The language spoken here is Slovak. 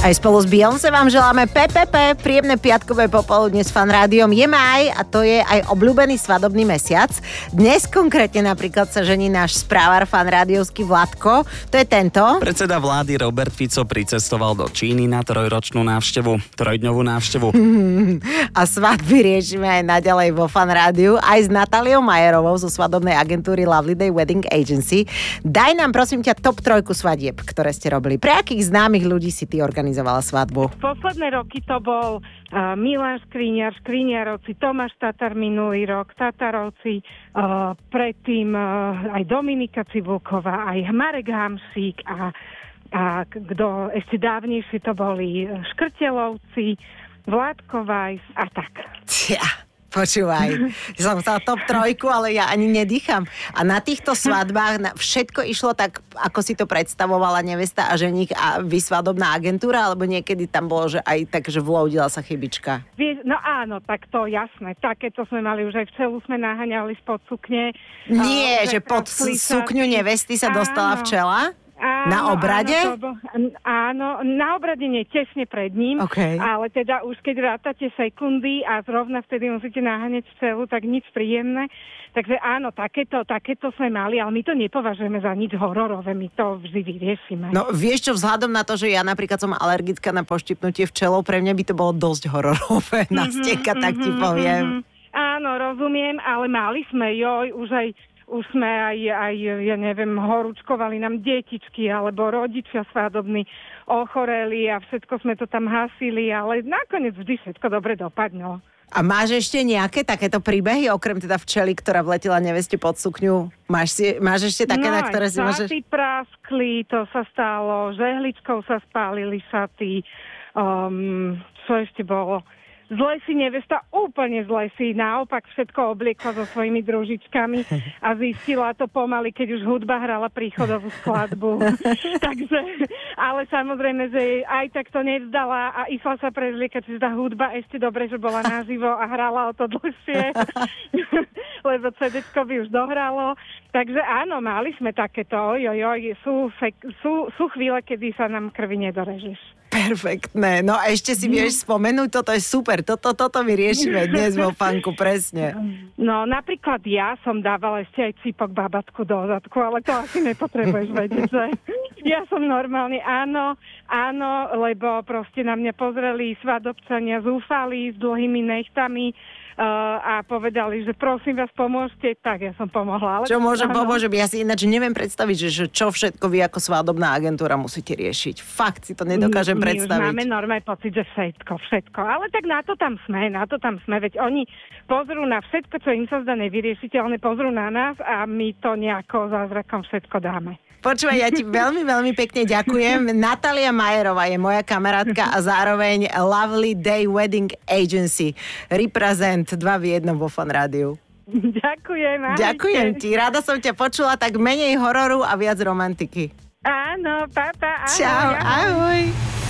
Aj spolu s Beyoncé vám želáme PPP, príjemné piatkové popoludne s Fan Rádiom. Je máj a to je aj obľúbený svadobný mesiac. Dnes konkrétne napríklad sa žení náš správar Fan Rádiovský Vladko. To je tento. Predseda vlády Robert Fico pricestoval do Číny na trojdňovú návštevu. A svadby riešime aj naďalej vo Fan Rádiu, aj s Natáliou Majerovou zo svadobnej agentúry Lovely Day Wedding Agency. Daj nám prosím ťa top 3 svadieb, ktoré ste robili. Pre akých známych ľudí si ty organizovala svadbu? Posledné roky to bol Milan Škriňarovci, Tomáš Tatar minulý rok, Tatarovci, predtým aj Dominika Cibulková, aj Marek Hamšík a kto ešte dávnejšie to boli Škrtelovci, Vládko Vajs a tak. Počúvaj, som chcela top 3, ale ja ani nedýcham. A na týchto svadbách všetko išlo tak, ako si to predstavovala nevesta a ženík a svadobná agentúra, alebo niekedy tam bolo, že aj tak, že vloudila sa chybička? No áno, tak to jasné. Takéto sme mali už aj včelu, sme naháňali spod sukne. Nie, že pod sukňu nevesty sa dostala včela? Na obrade? Áno, na obrade nie, tesne pred ním, ale teda už keď rátate sekundy a zrovna vtedy musíte naháňať včelu, tak nič príjemné. Takže áno, takéto sme mali, ale my to nepovažujeme za nič hororové, my to vždy vyriešime. No vieš čo, vzhľadom na to, že ja napríklad som alergická na poštipnutie včelou, pre mňa by to bolo dosť hororové na stenka, tak ti poviem. Áno, rozumiem, ale mali sme, už sme aj, ja neviem, horúčkovali nám detičky, alebo rodičia svadobní ochoreli a všetko sme to tam hasili, ale nakoniec vždy všetko dobre dopadlo. A máš ešte nejaké takéto príbehy, okrem teda včely, ktorá vletela neveste pod sukňu? Máš ešte také, na ktoré si môžeš... šaty praskli, to sa stalo, žehličkou sa spálili šaty, čo ešte bolo... Zle si nevesta, úplne zle si naopak všetko obliekla so svojimi družičkami a zistila to pomaly, keď už hudba hrala príchodovú skladbu. Takže, ale samozrejme, že jej aj tak to nevzdala a išla sa prezliekať, že tá hudba ešte dobre, že bola naživo a hrala o to dlhšie, lebo CD-čko by už dohralo. Takže áno, mali sme takéto, sú chvíle, kedy sa nám krvi nedorežeš. Perfektné. No a ešte si vieš spomenúť, toto je super, toto my riešime dnes vo Fanku, presne. No napríklad ja som dávala ešte aj cipok babatku do zadku, ale to asi nepotrebuješ vedieť, že? Ja som normálne, áno, lebo proste na mňa pozreli svadobčania zúfali s dlhými nechtami a povedali, že prosím vás, pomôžte, tak ja som pomohla. Ale čo pomôžem? Ja si ináč neviem predstaviť, že čo všetko vy ako svadobná agentúra musíte riešiť. Fakt si to nedokážem predstaviť. My už máme normálne pocit, že všetko. Ale tak na to tam sme, veď oni pozrú na všetko, čo im sa zdá nevyriešiteľné, pozrú na nás a my to nejako zázrakom všetko dáme. Počúvaj, ja ti veľmi, veľmi pekne ďakujem. Natália Majerová je moja kamarátka a zároveň Lovely Day Wedding Agency. Represent 2 v 1 vo Fan Rádiu. Ďakujem. Ďakujem ti. Rada som ťa počula, tak menej hororu a viac romantiky. Áno, papa, ahoj. Čau, ahoj.